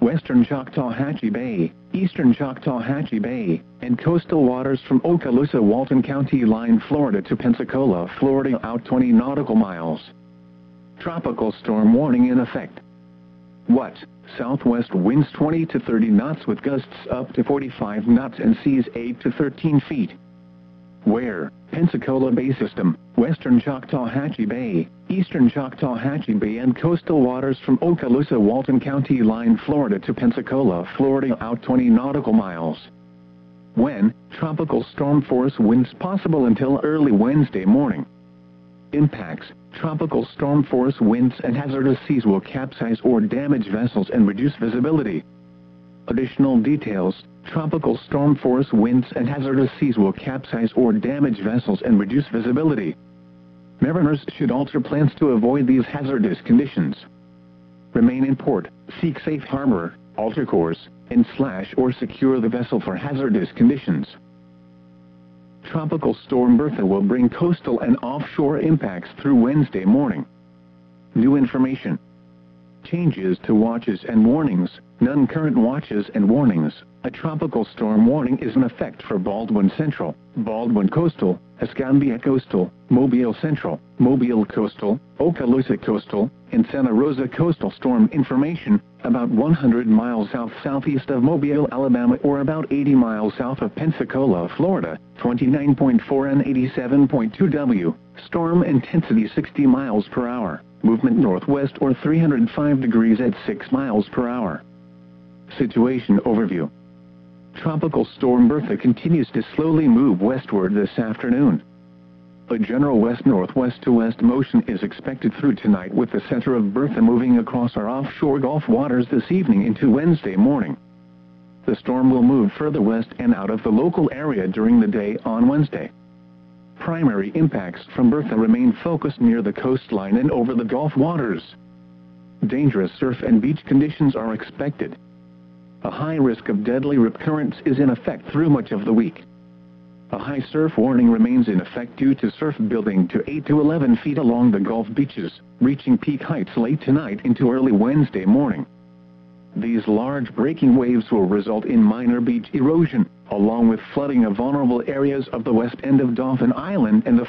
western Choctawhatchee Bay, eastern Choctawhatchee Bay, and coastal waters from Okaloosa-Walton County line Florida to Pensacola, Florida out 20 nautical miles. Tropical storm warning in effect. What? Southwest winds 20 to 30 knots with gusts up to 45 knots and seas 8 to 13 feet. Where? Pensacola Bay System, western Choctawhatchee Bay, eastern Choctawhatchee Bay and coastal waters from Okaloosa-Walton County line Florida to Pensacola, Florida out 20 nautical miles. When? Tropical storm force winds possible until early Wednesday morning. Impacts: tropical storm force winds and hazardous seas will capsize or damage vessels and reduce visibility. Additional details: tropical storm force winds and hazardous seas will capsize or damage vessels and reduce visibility. Mariners should alter plans to avoid these hazardous conditions. Remain in port, seek safe harbor, alter course, and slash or secure the vessel for hazardous conditions. Tropical Storm Bertha will bring coastal and offshore impacts through Wednesday morning. New information. Changes to watches and warnings. None current watches and warnings. A tropical storm warning is in effect for Baldwin Central, Baldwin Coastal, Escambia Coastal, Mobile Central, Mobile Coastal, Okaloosa Coastal, and Santa Rosa Coastal. Storm information: about 100 miles south-southeast of Mobile, Alabama, or about 80 miles south of Pensacola, Florida, 29.4 and 87.2 W. Storm intensity 60 miles per hour. Movement northwest or 305 degrees at 6 miles per hour. Situation overview. Tropical Storm Bertha continues to slowly move westward this afternoon. A general west-northwest to west motion is expected through tonight, with the center of Bertha moving across our offshore Gulf waters this evening into Wednesday morning. The storm will move further west and out of the local area during the day on Wednesday. Primary impacts from Bertha remain focused near the coastline and over the Gulf waters. Dangerous surf and beach conditions are expected. A high risk of deadly rip currents is in effect through much of the week. A high surf warning remains in effect due to surf building to 8 to 11 feet along the Gulf beaches, reaching peak heights late tonight into early Wednesday morning. These large breaking waves will result in minor beach erosion, along with flooding of vulnerable areas of the west end of Dauphin Island and the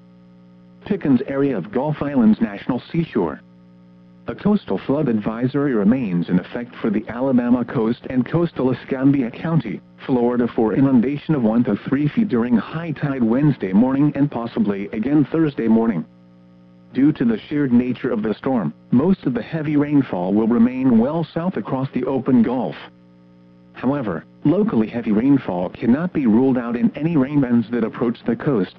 Pickens area of Gulf Islands National Seashore. A coastal flood advisory remains in effect for the Alabama coast and coastal Escambia County, Florida, for inundation of 1 to 3 feet during high tide Wednesday morning and possibly again Thursday morning. Due to the sheared nature of the storm, most of the heavy rainfall will remain well south across the open Gulf. However, locally heavy rainfall cannot be ruled out in any rain bands that approach the coast.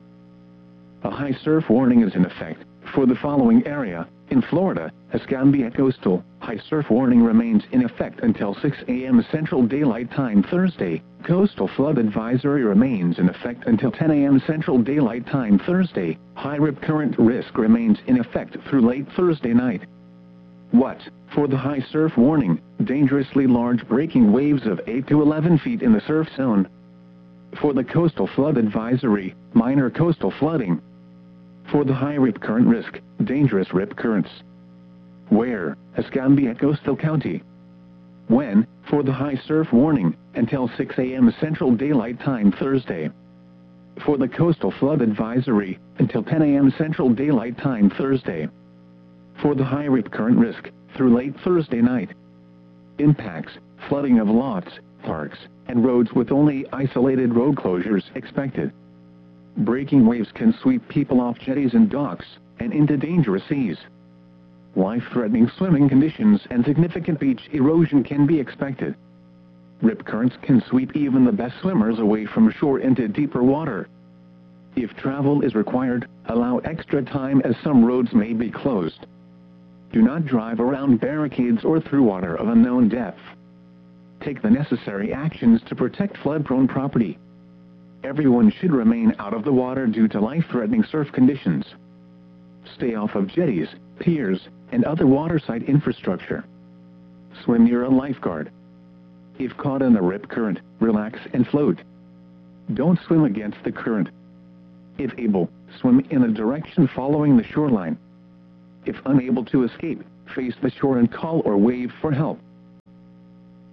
A high surf warning is in effect for the following area. In Florida, Escambia Coastal, high surf warning remains in effect until 6 a.m. Central Daylight Time Thursday. Coastal flood advisory remains in effect until 10 a.m. Central Daylight Time Thursday. High rip current risk remains in effect through late Thursday night. What? For the high surf warning, dangerously large breaking waves of 8 to 11 feet in the surf zone. For the coastal flood advisory, minor coastal flooding. For the high rip current risk, dangerous rip currents. Where? Escambia Coastal County. When? For the high surf warning, until 6 a.m. Central Daylight Time Thursday. For the coastal flood advisory, until 10 a.m. Central Daylight Time Thursday. For the high rip current risk, through late Thursday night. Impacts: flooding of lots, parks, and roads with only isolated road closures expected. Breaking waves can sweep people off jetties and docks, and into dangerous seas. Life-threatening swimming conditions and significant beach erosion can be expected. Rip currents can sweep even the best swimmers away from shore into deeper water. If travel is required, allow extra time as some roads may be closed. Do not drive around barricades or through water of unknown depth. Take the necessary actions to protect flood-prone property. Everyone should remain out of the water due to life-threatening surf conditions. Stay off of jetties, piers, and other waterside infrastructure. Swim near a lifeguard. If caught in a rip current, relax and float. Don't swim against the current. If able, swim in a direction following the shoreline. If unable to escape, face the shore and call or wave for help.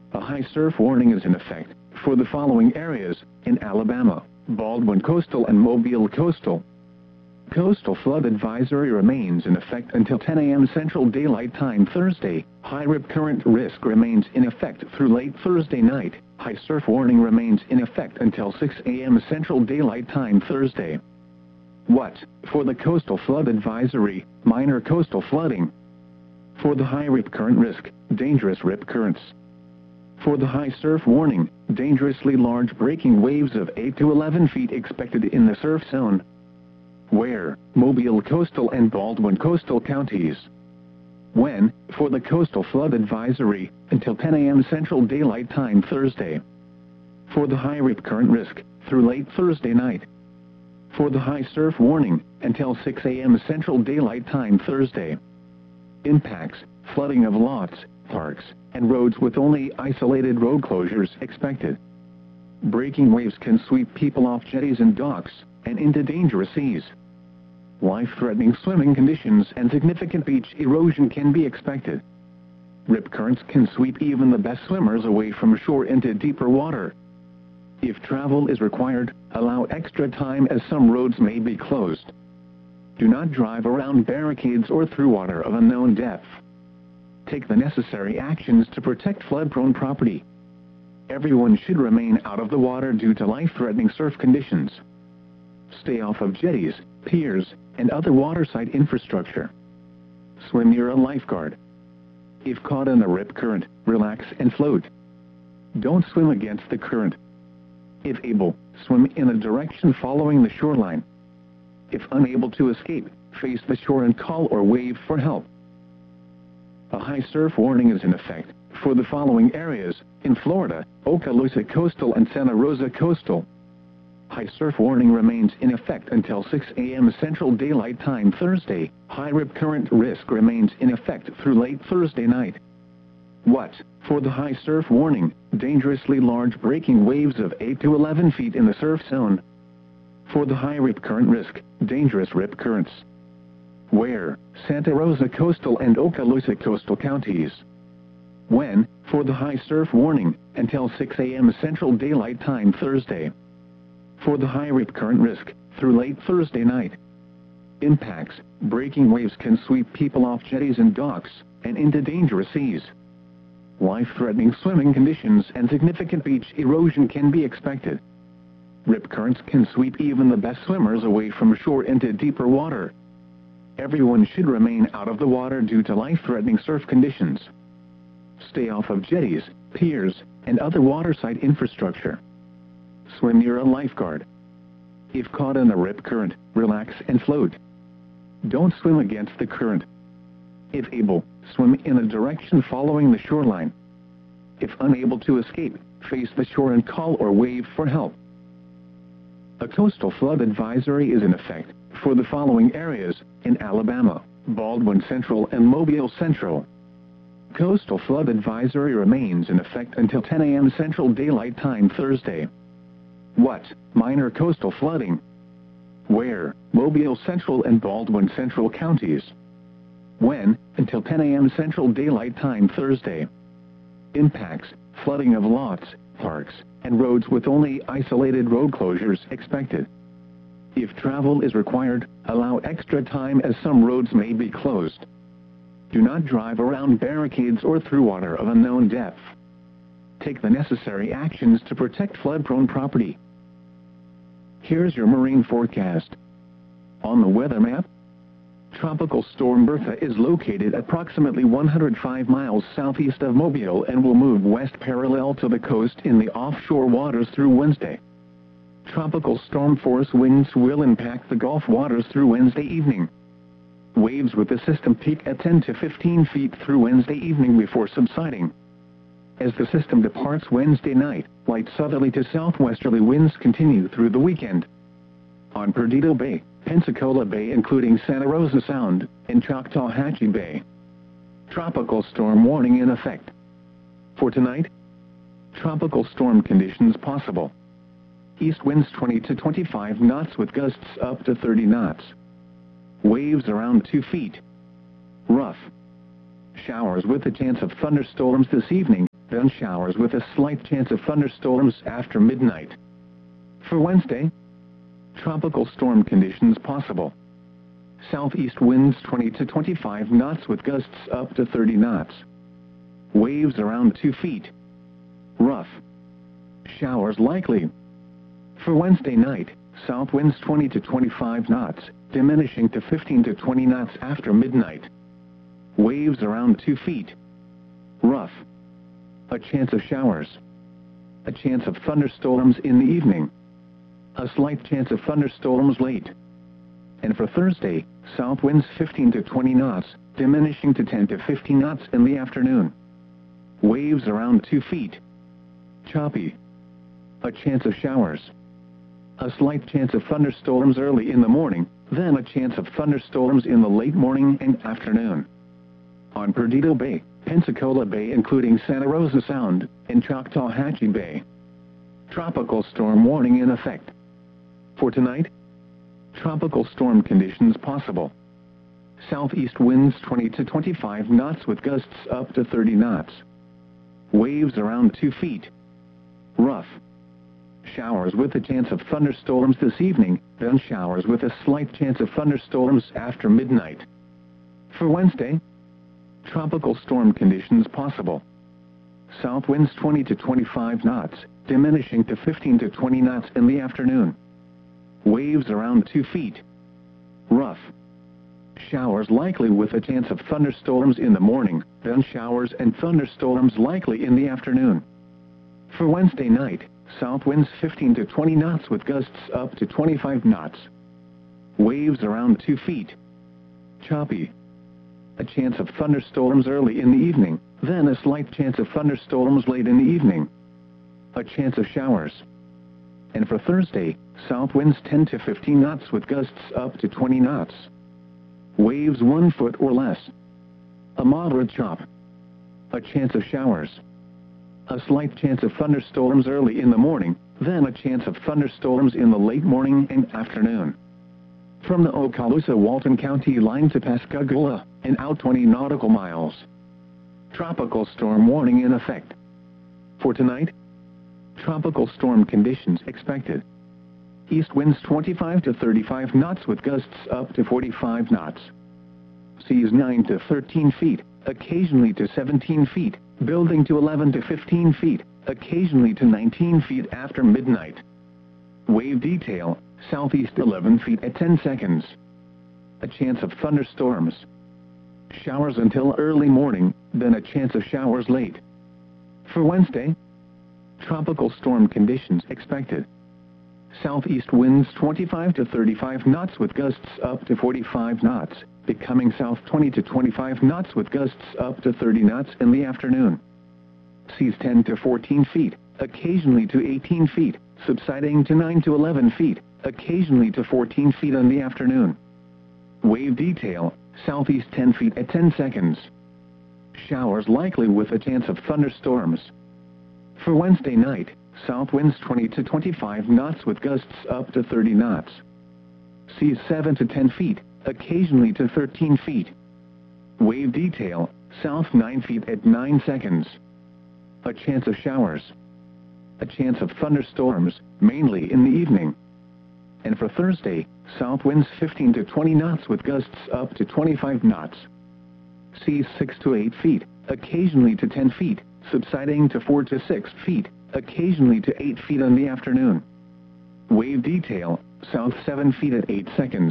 A high surf warning is in effect for the following areas in Alabama: Baldwin Coastal and Mobile Coastal. Coastal flood advisory remains in effect until 10 a.m. Central Daylight Time Thursday. High rip current risk remains in effect through late Thursday night. High surf warning remains in effect until 6 a.m. Central Daylight Time Thursday. What? For the coastal flood advisory, minor coastal flooding. For the high rip current risk, dangerous rip currents. For the high surf warning, dangerously large breaking waves of 8 to 11 feet expected in the surf zone. Where? Mobile Coastal and Baldwin Coastal counties. When? For the coastal flood advisory, until 10 a.m. Central Daylight Time Thursday. For the high rip current risk, through late Thursday night. For the high surf warning, until 6 a.m. Central Daylight Time Thursday. Impacts: flooding of lots, parks, and roads with only isolated road closures expected. Breaking waves can sweep people off jetties and docks, and into dangerous seas. Life-threatening swimming conditions and significant beach erosion can be expected. Rip currents can sweep even the best swimmers away from shore into deeper water. If travel is required, allow extra time as some roads may be closed. Do not drive around barricades or through water of unknown depth. Take the necessary actions to protect flood-prone property. Everyone should remain out of the water due to life-threatening surf conditions. Stay off of jetties, piers, and other waterside infrastructure. Swim near a lifeguard. If caught in a rip current, relax and float. Don't swim against the current. If able, swim in a direction following the shoreline. If unable to escape, face the shore and call or wave for help. A high surf warning is in effect for the following areas in Florida: Okaloosa Coastal and Santa Rosa Coastal. High surf warning remains in effect until 6 a.m. Central Daylight Time Thursday. High rip current risk remains in effect through late Thursday night. What? For the high surf warning, dangerously large breaking waves of 8 to 11 feet in the surf zone. For the high rip current risk, dangerous rip currents. Where? Santa Rosa Coastal and Okaloosa Coastal counties. When? For the high surf warning, until 6 a.m. Central Daylight Time Thursday. For the high rip current risk, through late Thursday night. Impacts: breaking waves can sweep people off jetties and docks, and into dangerous seas. Life-threatening swimming conditions and significant beach erosion can be expected. Rip currents can sweep even the best swimmers away from shore into deeper water. Everyone should remain out of the water due to life-threatening surf conditions. Stay off of jetties, piers, and other waterside infrastructure. Swim near a lifeguard. If caught in a rip current, relax and float. Don't swim against the current. If able, swim in a direction following the shoreline. If unable to escape, face the shore and call or wave for help. A coastal flood advisory is in effect for the following areas in Alabama: Baldwin Central and Mobile Central. Coastal flood advisory remains in effect until 10 a.m. Central Daylight Time Thursday. What? Minor coastal flooding. Where? Mobile Central and Baldwin Central counties. When? Until 10 a.m. Central Daylight Time Thursday. Impacts: flooding of lots, parks, and roads with only isolated road closures expected. If travel is required, allow extra time as some roads may be closed. Do not drive around barricades or through water of unknown depth. Take the necessary actions to protect flood-prone property. Here's your marine forecast. On the weather map, Tropical Storm Bertha is located approximately 105 miles southeast of Mobile and will move west parallel to the coast in the offshore waters through Wednesday. Tropical storm force winds will impact the Gulf waters through Wednesday evening. Waves with the system peak at 10 to 15 feet through Wednesday evening before subsiding. As the system departs Wednesday night, light southerly to southwesterly winds continue through the weekend. On Perdido Bay, Pensacola Bay including Santa Rosa Sound, and Choctawhatchee Bay. Tropical storm warning in effect. For tonight, tropical storm conditions possible. East winds 20 to 25 knots with gusts up to 30 knots. Waves around 2 feet. Rough. Showers with a chance of thunderstorms this evening, then showers with a slight chance of thunderstorms after midnight. For Wednesday, tropical storm conditions possible. Southeast winds 20 to 25 knots with gusts up to 30 knots. Waves around 2 feet. Rough. Showers likely. For Wednesday night, south winds 20 to 25 knots, diminishing to 15 to 20 knots after midnight. Waves around 2 feet. Rough. A chance of showers. A chance of thunderstorms in the evening. A slight chance of thunderstorms late. And for Thursday, south winds 15 to 20 knots, diminishing to 10 to 15 knots in the afternoon. Waves around 2 feet. Choppy. A chance of showers. A slight chance of thunderstorms early in the morning, then a chance of thunderstorms in the late morning and afternoon. On Perdido Bay, Pensacola Bay including Santa Rosa Sound, and Choctawhatchee Bay. Tropical storm warning in effect. For tonight, tropical storm conditions possible. Southeast winds 20 to 25 knots with gusts up to 30 knots. Waves around 2 feet. Rough. Showers with a chance of thunderstorms this evening, then showers with a slight chance of thunderstorms after midnight. For Wednesday, tropical storm conditions possible. South winds 20 to 25 knots, diminishing to 15 to 20 knots in the afternoon. Waves around 2 feet. Rough. Showers likely with a chance of thunderstorms in the morning, then showers and thunderstorms likely in the afternoon. For Wednesday night, south winds 15 to 20 knots with gusts up to 25 knots. Waves around 2 feet. Choppy. A chance of thunderstorms early in the evening, then a slight chance of thunderstorms late in the evening. A chance of showers. And for Thursday, south winds 10 to 15 knots with gusts up to 20 knots. Waves 1 foot or less. A moderate chop. A chance of showers. A slight chance of thunderstorms early in the morning, then a chance of thunderstorms in the late morning and afternoon. From the Okaloosa-Walton County line to Pascagoula, and out 20 nautical miles. Tropical storm warning in effect. For tonight, tropical storm conditions expected. East winds 25 to 35 knots with gusts up to 45 knots. Seas 9 to 13 feet, occasionally to 17 feet, building to 11 to 15 feet, occasionally to 19 feet after midnight. Wave detail, southeast 11 feet at 10 seconds. A chance of thunderstorms. Showers until early morning, then a chance of showers late. For Wednesday, tropical storm conditions expected. Southeast winds 25 to 35 knots with gusts up to 45 knots, becoming south 20 to 25 knots with gusts up to 30 knots in the afternoon. Seas 10 to 14 feet, occasionally to 18 feet, subsiding to 9 to 11 feet, occasionally to 14 feet in the afternoon. Wave detail, southeast 10 feet at 10 seconds. Showers likely with a chance of thunderstorms. For Wednesday night, south winds 20 to 25 knots with gusts up to 30 knots. Seas 7 to 10 feet, occasionally to 13 feet. Wave detail, south 9 feet at 9 seconds. A chance of showers. A chance of thunderstorms, mainly in the evening. And for Thursday, south winds 15 to 20 knots with gusts up to 25 knots. Seas 6 to 8 feet, occasionally to 10 feet, subsiding to 4 to 6 feet, occasionally to 8 feet in the afternoon. Wave detail, south 7 feet at 8 seconds.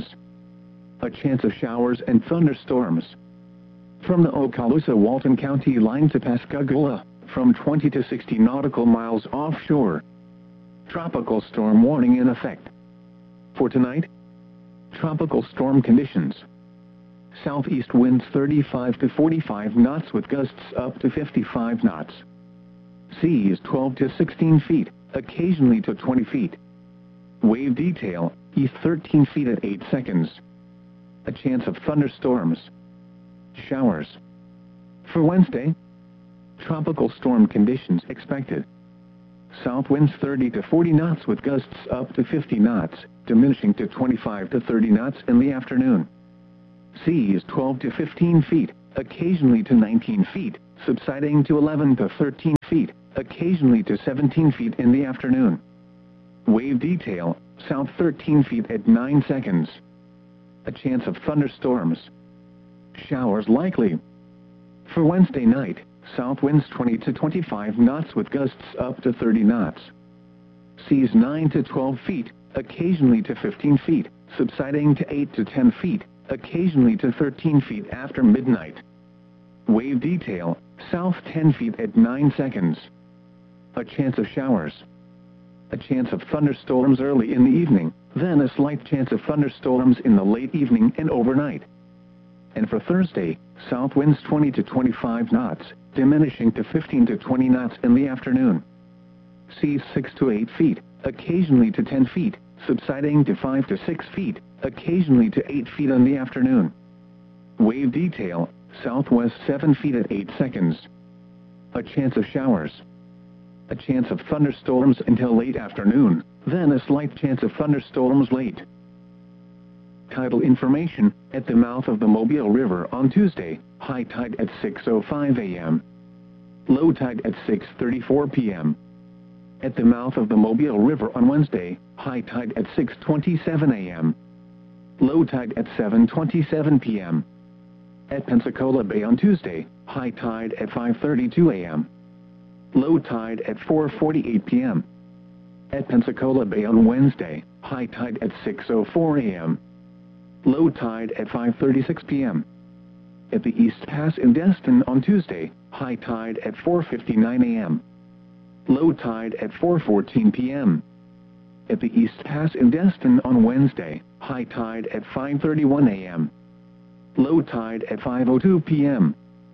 A chance of showers and thunderstorms. From the Okaloosa-Walton County line to Pascagoula, from 20 to 60 nautical miles offshore. Tropical storm warning in effect. For tonight, tropical storm conditions. Southeast winds 35 to 45 knots with gusts up to 55 knots. Seas 12 to 16 feet, occasionally to 20 feet. Wave detail, east 13 feet at 8 seconds. A chance of thunderstorms. Showers. For Wednesday, tropical storm conditions expected. South winds 30 to 40 knots with gusts up to 50 knots, diminishing to 25 to 30 knots in the afternoon. Seas 12 to 15 feet, occasionally to 19 feet, subsiding to 11 to 13 feet, occasionally to 17 feet in the afternoon. Wave detail, south 13 feet at 9 seconds. A chance of thunderstorms. Showers likely. For Wednesday night, south winds 20 to 25 knots with gusts up to 30 knots. Seas 9 to 12 feet, occasionally to 15 feet, subsiding to 8 to 10 feet, occasionally to 13 feet after midnight. Wave detail, south 10 feet at 9 seconds. A chance of showers. A chance of thunderstorms early in the evening, then a slight chance of thunderstorms in the late evening and overnight. And for Thursday, south winds 20 to 25 knots, diminishing to 15 to 20 knots in the afternoon. Seas 6 to 8 feet, occasionally to 10 feet, subsiding to 5 to 6 feet, occasionally to 8 feet in the afternoon. Wave detail, southwest 7 feet at 8 seconds. A chance of showers. A chance of thunderstorms until late afternoon, then a slight chance of thunderstorms late. Tidal information, at the mouth of the Mobile River on Tuesday, high tide at 6:05 a.m. Low tide at 6:34 p.m. At the mouth of the Mobile River on Wednesday, high tide at 6:27 a.m. Low tide at 7:27 p.m. At Pensacola Bay on Tuesday, high tide at 5:32 a.m. Low tide at 4:48 p.m. At Pensacola Bay on Wednesday, high tide at 6:04 a.m. Low tide at 5:36 p.m. At the East Pass in Destin on Tuesday, high tide at 4:59 a.m. Low tide at 4:14 p.m. At the East Pass in Destin on Wednesday, high tide at 5:31 a.m. Low tide at 5:02 p.m.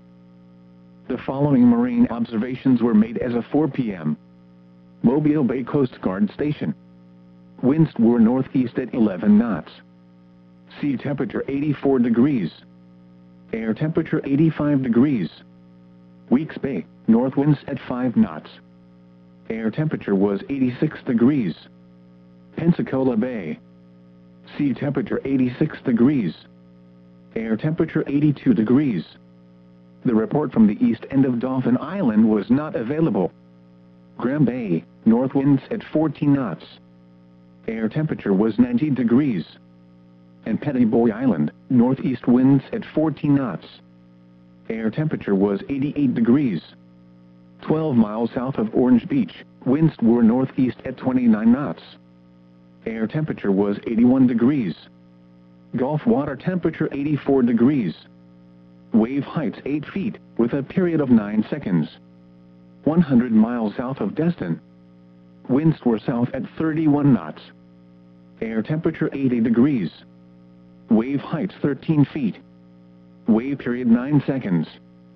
The following marine observations were made as of 4 p.m. Mobile Bay Coast Guard Station. Winds were northeast at 11 knots. Sea temperature 84 degrees. Air temperature 85 degrees. Weeks Bay, north winds at 5 knots. Air temperature was 86 degrees. Pensacola Bay. Sea temperature 86 degrees. Air temperature 82 degrees. The report from the east end of Dauphin Island was not available. Graham Bay, north winds at 14 knots. Air temperature was 90 degrees. And Pettiboy Island, northeast winds at 14 knots. Air temperature was 88 degrees. 12 miles south of Orange Beach, winds were northeast at 29 knots. Air temperature was 81 degrees. Gulf water temperature 84 degrees. Wave heights 8 feet, with a period of 9 seconds. 100 miles south of Destin. Winds were south at 31 knots. Air temperature 80 degrees. Wave heights 13 feet. Wave period 9 seconds.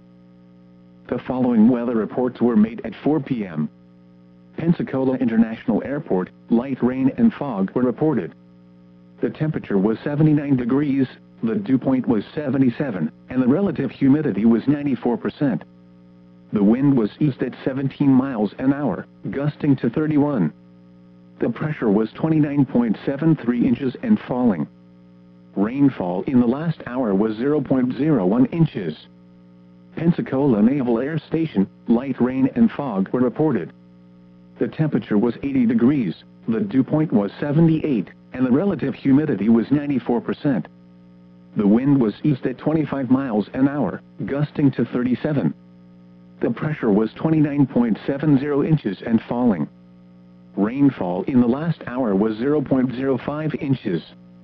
The following weather reports were made at 4 p.m. Pensacola International Airport, light rain and fog were reported. The temperature was 79 degrees, the dew point was 77, and the relative humidity was 94%. The wind was east at 17 miles an hour, gusting to 31. The pressure was 29.73 inches and falling. Rainfall in the last hour was 0.01 inches. Pensacola Naval Air Station, light rain and fog were reported. The temperature was 80 degrees, the dew point was 78, and the relative humidity was 94%. The wind was east at 25 miles an hour, gusting to 37. The pressure was 29.70 inches and falling. Rainfall in the last hour was 0.05 inches.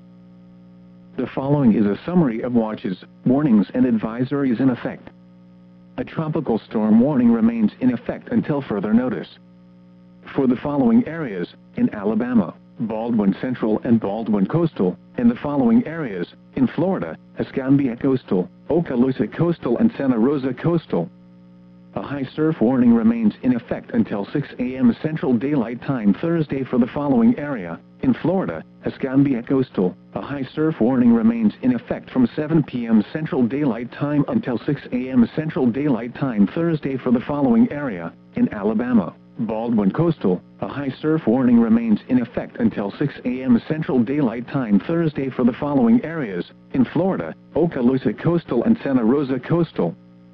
The following is a summary of watches, warnings and advisories in effect. A tropical storm warning remains in effect until further notice. For the following areas, in Alabama, Baldwin Central and Baldwin Coastal, and the following areas, in Florida, Escambia Coastal, Okaloosa Coastal and Santa Rosa Coastal. A high surf warning remains in effect until 6 a.m. Central Daylight Time Thursday for the following area. In Florida, Escambia Coastal, a high surf warning remains in effect from 7 p.m. Central Daylight Time until 6 a.m. Central Daylight Time Thursday for the following area. In Alabama, Baldwin Coastal, a high surf warning remains in effect until 6 a.m. Central Daylight Time Thursday for the following areas. In Florida, Okaloosa Coastal and Santa Rosa Coastal.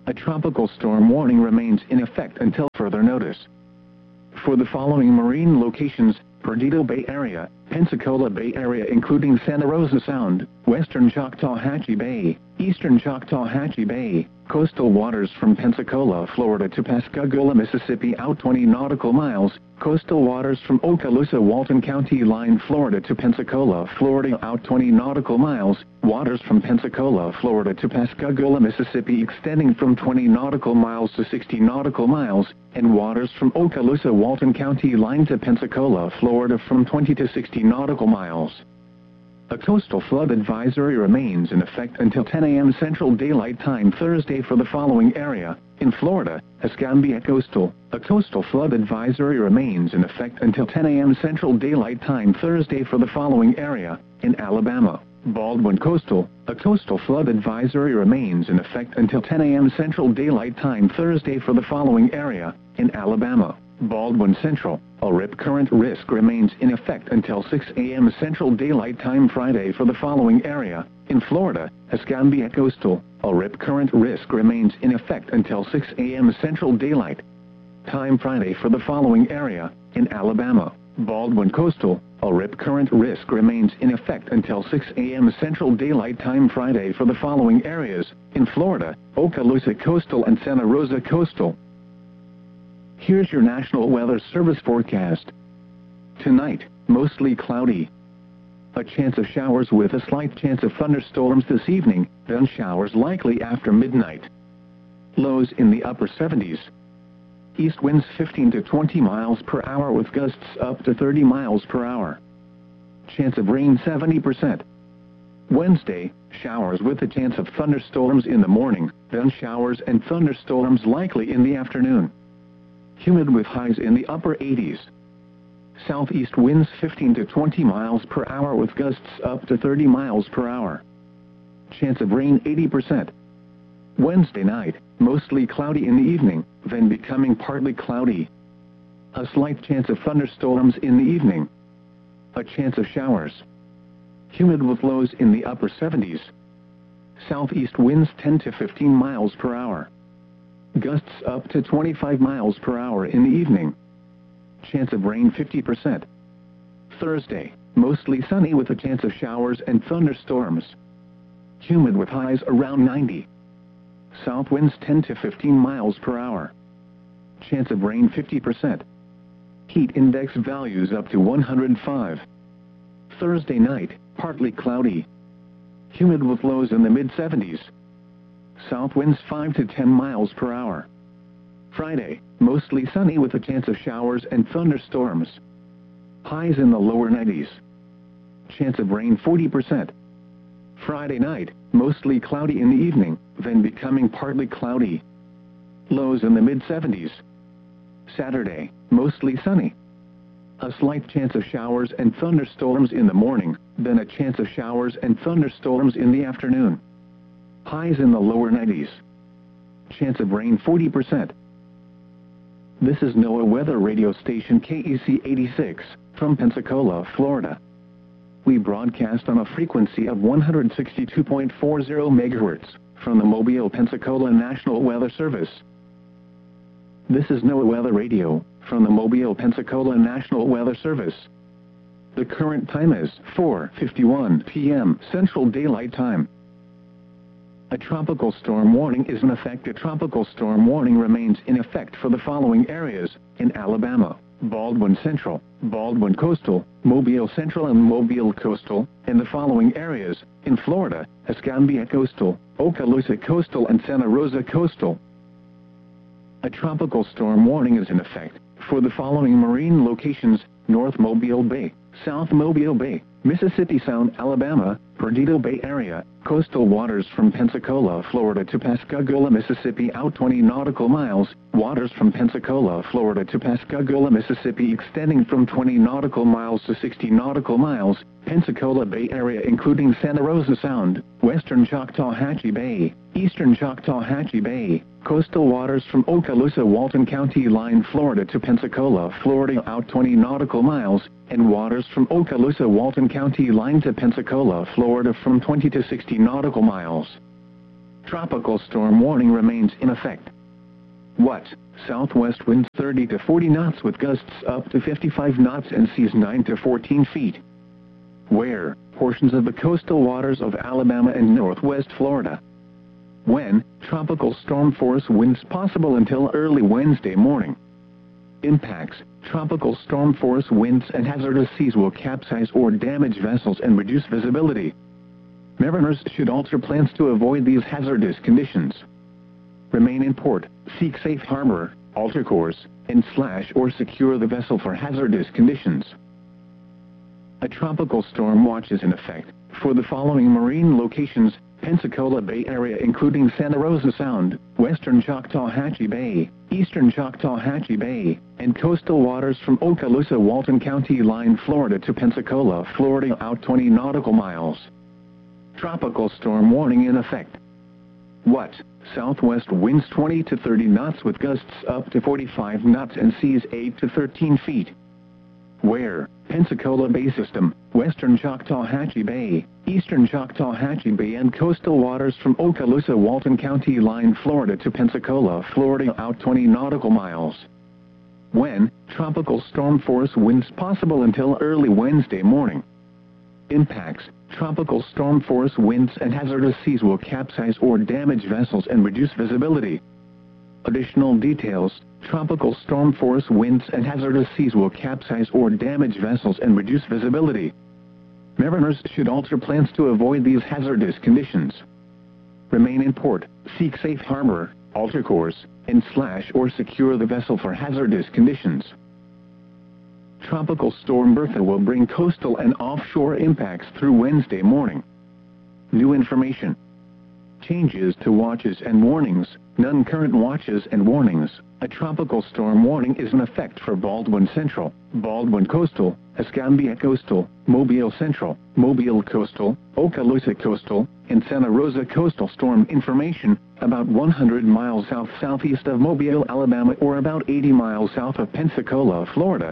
A tropical storm warning remains in effect until further notice. For the following marine locations: Perdido Bay Area, Pensacola Bay Area including Santa Rosa Sound, Western Choctawhatchee Bay, Eastern Choctawhatchee Bay, coastal waters from Pensacola, Florida to Pascagoula, Mississippi out 20 nautical miles, coastal waters from Okaloosa, Walton County line, Florida to Pensacola, Florida out 20 nautical miles, waters from Pensacola, Florida to Pascagoula, Mississippi extending from 20 nautical miles to 60 nautical miles, and waters from Okaloosa, Walton County line to Pensacola, Florida from 20 to 60 nautical miles. A coastal flood advisory remains in effect until 10 a.m. Central Daylight Time Thursday for the following area. In Florida, Escambia Coastal, a coastal flood advisory remains in effect until 10 a.m. Central Daylight Time Thursday for the following area. In Alabama, Baldwin Coastal, a coastal flood advisory remains in effect until 10 a.m. Central Daylight Time Thursday for the following area. In Alabama, Baldwin Central, a rip current risk remains in effect until 6 a.m. Central Daylight Time Friday for the following area. In Florida, Escambia Coastal, a rip current risk remains in effect until 6 a.m. Central Daylight Time Friday for the following area. In Alabama, Baldwin Coastal, a rip current risk remains in effect until 6 a.m. Central Daylight Time Friday for the following areas. In Florida, Okaloosa Coastal and Santa Rosa Coastal. Here's your National Weather Service forecast. Tonight, mostly cloudy. A chance of showers with a slight chance of thunderstorms this evening, then showers likely after midnight. Lows in the upper 70s. East winds 15 to 20 miles per hour with gusts up to 30 miles per hour. Chance of rain 70%. Wednesday, showers with a chance of thunderstorms in the morning, then showers and thunderstorms likely in the afternoon. Humid with highs in the upper 80s. Southeast winds 15 to 20 miles per hour with gusts up to 30 miles per hour. Chance of rain 80%. Wednesday night, mostly cloudy in the evening, then becoming partly cloudy. A slight chance of thunderstorms in the evening. A chance of showers. Humid with lows in the upper 70s. Southeast winds 10 to 15 miles per hour. Gusts up to 25 miles per hour in the evening. Chance of rain 50%. Thursday, mostly sunny with a chance of showers and thunderstorms. Humid with highs around 90. South winds 10 to 15 miles per hour. Chance of rain 50%. Heat index values up to 105. Thursday night, partly cloudy. Humid with lows in the mid-70s. South winds 5 to 10 miles per hour. Friday, mostly sunny with a chance of showers and thunderstorms. Highs in the lower 90s. Chance of rain 40%. Friday night, mostly cloudy in the evening, then becoming partly cloudy. Lows in the mid-70s. Saturday, mostly sunny. A slight chance of showers and thunderstorms in the morning, then a chance of showers and thunderstorms in the afternoon. Highs in the lower 90s. Chance of rain 40%. This is NOAA Weather Radio Station KEC 86, from Pensacola, Florida. We broadcast on a frequency of 162.40 MHz, from the Mobile, Pensacola National Weather Service. This is NOAA Weather Radio, from the Mobile, Pensacola National Weather Service. The current time is 4:51 p.m. Central Daylight Time. A tropical storm warning is in effect. A tropical storm warning remains in effect for the following areas: in Alabama, Baldwin Central, Baldwin Coastal, Mobile Central and Mobile Coastal, and the following areas: in Florida, Escambia Coastal, Okaloosa Coastal and Santa Rosa Coastal. A tropical storm warning is in effect for the following marine locations: North Mobile Bay, South Mobile Bay, Mississippi Sound, Alabama, Perdido Bay Area, coastal waters from Pensacola, Florida to Pascagoula, Mississippi out 20 nautical miles, waters from Pensacola, Florida to Pascagoula, Mississippi extending from 20 nautical miles to 60 nautical miles, Pensacola Bay Area including Santa Rosa Sound, Western Choctawhatchee Bay, Eastern Choctawhatchee Bay, coastal waters from Okaloosa, Walton County line, Florida to Pensacola, Florida out 20 nautical miles, and waters from Okaloosa, Walton County line to Pensacola, Florida from 20 to 60 nautical miles. tropical storm warning remains in effect. What? Southwest winds 30 to 40 knots with gusts up to 55 knots and seas 9 to 14 feet. Where? Portions of the coastal waters of Alabama and northwest Florida. When? Tropical storm force winds possible until early Wednesday morning. Impacts: tropical storm force winds and hazardous seas will capsize or damage vessels and reduce visibility. Mariners should alter plans to avoid these hazardous conditions. Remain in port, seek safe harbor, alter course, and / or secure the vessel for hazardous conditions. A tropical storm watch is in effect for the following marine locations: Pensacola Bay Area including Santa Rosa Sound, western Choctawhatchee Bay, eastern Choctawhatchee Bay, and coastal waters from Okaloosa-Walton County line Florida to Pensacola, Florida out 20 nautical miles. Tropical storm warning in effect. What? Southwest winds 20 to 30 knots with gusts up to 45 knots and seas 8 to 13 feet. Where? Pensacola Bay System, western Choctawhatchee Bay, eastern Choctawhatchee Bay and coastal waters from Okaloosa-Walton County line Florida to Pensacola, Florida out 20 nautical miles. When? Tropical storm force winds possible until early Wednesday morning. Impacts: tropical storm force winds and hazardous seas will capsize or damage vessels and reduce visibility. Additional details: tropical storm force winds and hazardous seas will capsize or damage vessels and reduce visibility. Mariners should alter plans to avoid these hazardous conditions. Remain in port, seek safe harbor, alter course, and / or secure the vessel for hazardous conditions. Tropical storm Bertha will bring coastal and offshore impacts through Wednesday morning. New information. Changes to watches and warnings, none current watches and warnings. A tropical storm warning is in effect for Baldwin Central, Baldwin Coastal, Escambia Coastal, Mobile Central, Mobile Coastal, Okaloosa Coastal, and Santa Rosa Coastal. Storm information: about 100 miles south-southeast of Mobile, Alabama, or about 80 miles south of Pensacola, Florida,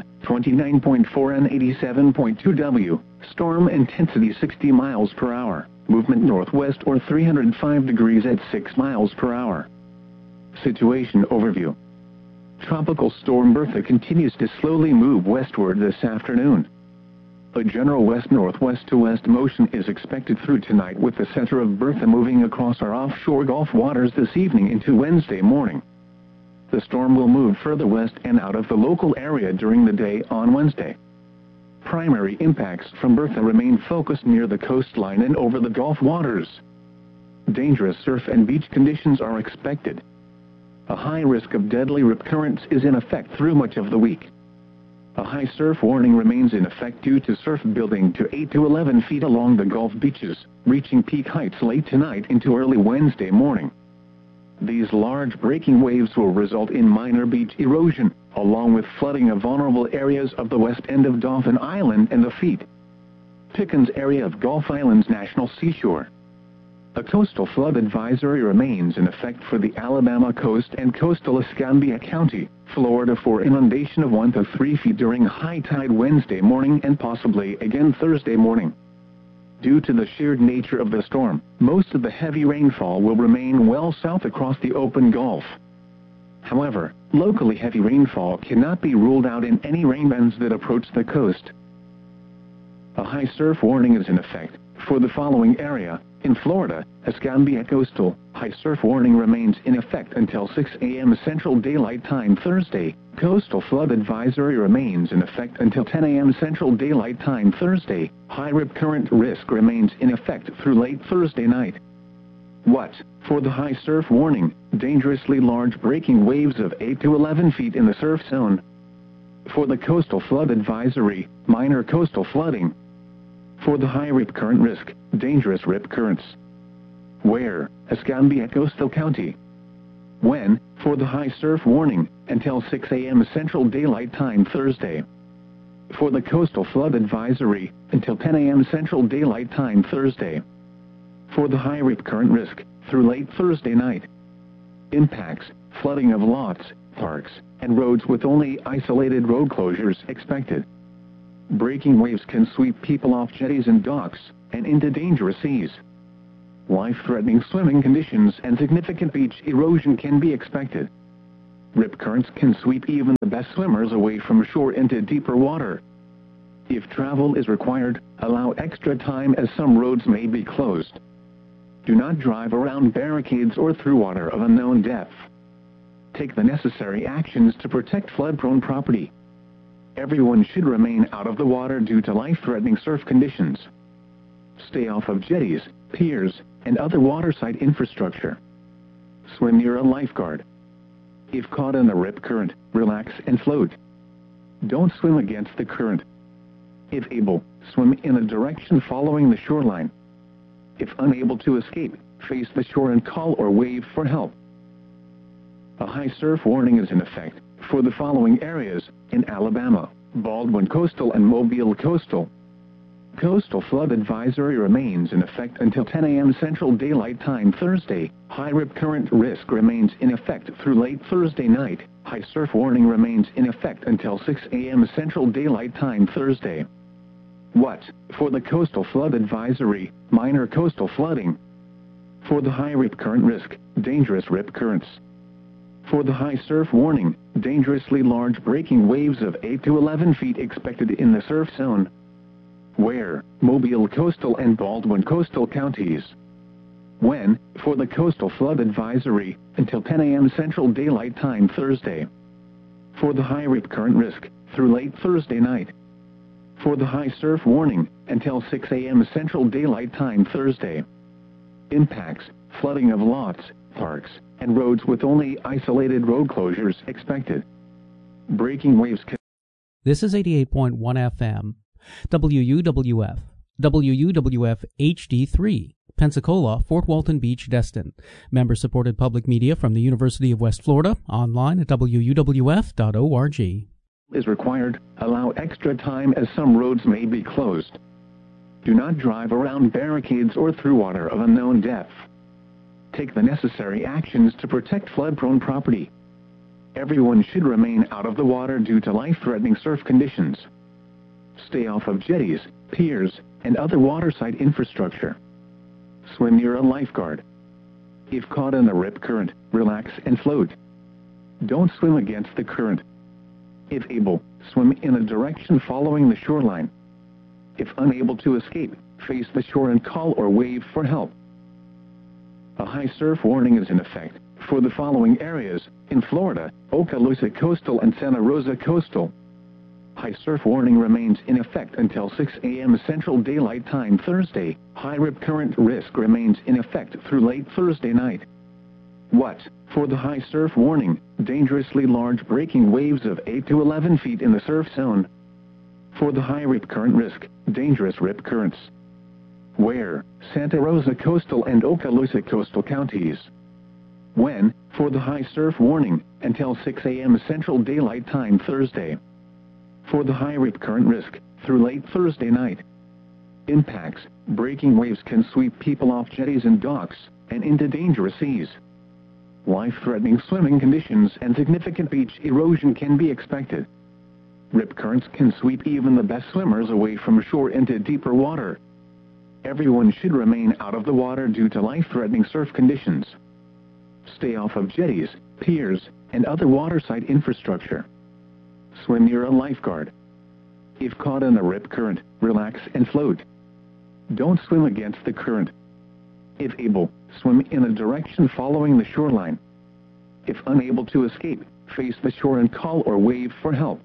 29.4 and 87.2 W. Storm intensity 60 miles per hour. Movement northwest or 305 degrees at 6 miles per hour. Situation overview. Tropical storm Bertha continues to slowly move westward this afternoon. A general west-northwest to west motion is expected through tonight, with the center of Bertha moving across our offshore Gulf waters this evening into Wednesday morning. The storm will move further west and out of the local area during the day on Wednesday. Primary impacts from Bertha remain focused near the coastline and over the Gulf waters. Dangerous surf and beach conditions are expected. A high risk of deadly rip currents is in effect through much of the week. A high surf warning remains in effect due to surf building to 8 to 11 feet along the Gulf beaches, reaching peak heights late tonight into early Wednesday morning. These large breaking waves will result in minor beach erosion, along with flooding of vulnerable areas of the west end of Dauphin Island and the Feet Pickens area of Gulf Islands National Seashore. A coastal flood advisory remains in effect for the Alabama coast and coastal Escambia County, Florida, for inundation of 1 to 3 feet during high tide Wednesday morning and possibly again Thursday morning. Due to the sheared nature of the storm, most of the heavy rainfall will remain well south across the open Gulf. However, locally heavy rainfall cannot be ruled out in any rain bands that approach the coast. A high surf warning is in effect for the following area. In Florida, Escambia Coastal, high surf warning remains in effect until 6 a.m. Central Daylight Time Thursday. Coastal flood advisory remains in effect until 10 a.m. Central Daylight Time Thursday. High rip current risk remains in effect through late Thursday night. What? For the high surf warning, dangerously large breaking waves of 8 to 11 feet in the surf zone. For the coastal flood advisory, minor coastal flooding. For the high rip current risk, dangerous rip currents. Where? Escambia Coastal County. When? For the high surf warning, until 6 a.m. Central Daylight Time Thursday. For the coastal flood advisory, until 10 a.m. Central Daylight Time Thursday. For the high rip current risk, through late Thursday night. Impacts: flooding of lots, parks, and roads with only isolated road closures expected. Breaking waves can sweep people off jetties and docks, and into dangerous seas. Life-threatening swimming conditions and significant beach erosion can be expected. Rip currents can sweep even the best swimmers away from shore into deeper water. If travel is required, allow extra time as some roads may be closed. Do not drive around barricades or through water of unknown depth. Take the necessary actions to protect flood-prone property. Everyone should remain out of the water due to life-threatening surf conditions. Stay off of jetties, piers, and other waterside infrastructure. Swim near a lifeguard. If caught in the rip current, relax and float. Don't swim against the current. If able, swim in a direction following the shoreline. If unable to escape, face the shore and call or wave for help. A high surf warning is in effect for the following areas in Alabama: Baldwin Coastal and Mobile Coastal. Coastal flood advisory remains in effect until 10 a.m. Central Daylight Time Thursday. High rip current risk remains in effect through late Thursday night. High surf warning remains in effect until 6 a.m. Central Daylight Time Thursday. What? For the coastal flood advisory, minor coastal flooding. For the high rip current risk, dangerous rip currents. For the high surf warning, dangerously large breaking waves of 8 to 11 feet expected in the surf zone. Where? Mobile Coastal and Baldwin Coastal counties. When? For the coastal flood advisory, until 10 a.m. Central Daylight Time Thursday. For the high rip current risk, through late Thursday night. For the high surf warning, until 6 a.m. Central Daylight Time Thursday. Impacts: flooding of lots, parks, and roads with only isolated road closures expected. Breaking waves. This is 88.1 FM. WUWF, WUWF HD3, Pensacola, Fort Walton Beach, Destin. Member-supported public media from the University of West Florida, online at wuwf.org. Is required, allow extra time as some roads may be closed. Do not drive around barricades or through water of unknown depth. Take the necessary actions to protect flood-prone property. Everyone should remain out of the water due to life-threatening surf conditions. Stay off of jetties, piers, and other waterside infrastructure. Swim near a lifeguard. If caught in the rip current, relax and float. Don't swim against the current. If able, swim in a direction following the shoreline. If unable to escape, face the shore and call or wave for help. A high surf warning is in effect for the following areas in Florida: Okaloosa Coastal and Santa Rosa Coastal. High surf warning remains in effect until 6 a.m. Central Daylight Time Thursday. High rip current risk remains in effect through late Thursday night. What? For the high surf warning, dangerously large breaking waves of 8 to 11 feet in the surf zone. For the high rip current risk, dangerous rip currents. Where? Santa Rosa Coastal and Okaloosa Coastal counties. When? For the high surf warning, until 6 a.m. Central Daylight Time Thursday. For the high rip current risk, through late Thursday night. Impacts: breaking waves can sweep people off jetties and docks, and into dangerous seas. Life-threatening swimming conditions and significant beach erosion can be expected. Rip currents can sweep even the best swimmers away from shore into deeper water. Everyone should remain out of the water due to life-threatening surf conditions. Stay off of jetties, piers, and other waterside infrastructure. Swim near a lifeguard. If caught in the rip current, relax and float. Don't swim against the current. If able, swim in a direction following the shoreline. If unable to escape, face the shore and call or wave for help.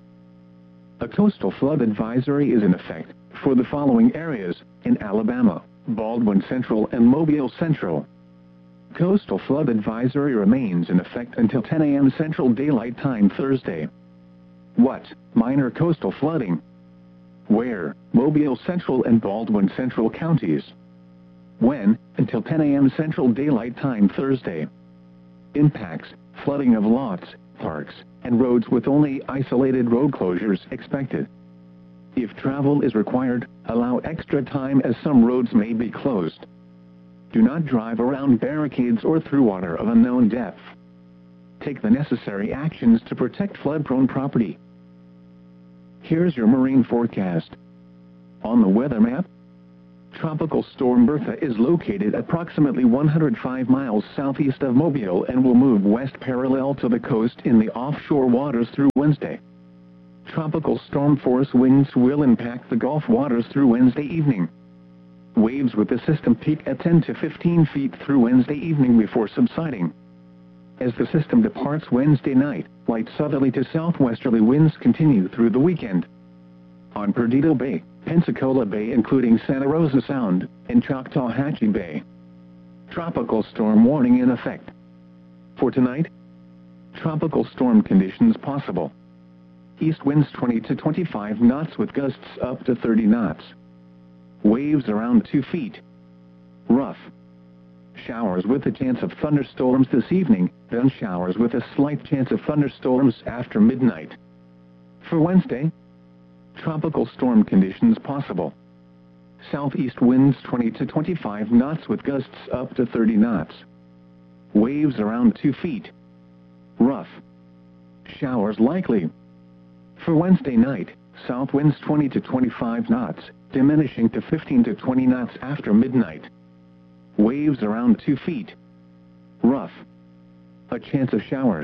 A coastal flood advisory is in effect for the following areas in Alabama: Baldwin Central and Mobile Central. Coastal flood advisory remains in effect until 10 a.m. Central Daylight Time Thursday. What? Minor coastal flooding. Where? Mobile Central and Baldwin Central counties. When? Until 10 a.m. Central Daylight Time Thursday. Impacts: flooding of lots, parks, and roads with only isolated road closures expected. If travel is required, allow extra time as some roads may be closed. Do not drive around barricades or through water of unknown depth. Take the necessary actions to protect flood-prone property. Here's your marine forecast. On the weather map, Tropical Storm Bertha is located approximately 105 miles southeast of Mobile and will move west parallel to the coast in the offshore waters through Wednesday. Tropical storm force winds will impact the Gulf waters through Wednesday evening. Waves with the system peak at 10 to 15 feet through Wednesday evening before subsiding. As the system departs Wednesday night, light southerly to southwesterly winds continue through the weekend. On Perdido Bay, Pensacola Bay including Santa Rosa Sound, and Choctawhatchee Bay. Tropical storm warning in effect. For tonight, tropical storm conditions possible. East winds 20 to 25 knots with gusts up to 30 knots. Waves around 2 feet. Rough. Showers with a chance of thunderstorms this evening, then showers with a slight chance of thunderstorms after midnight. For Wednesday, tropical storm conditions possible. Southeast winds 20 to 25 knots with gusts up to 30 knots. Waves around 2 feet. Rough. Showers likely. For Wednesday night, south winds 20 to 25 knots, diminishing to 15 to 20 knots after midnight. Waves around 2 feet. Rough. A chance of showers.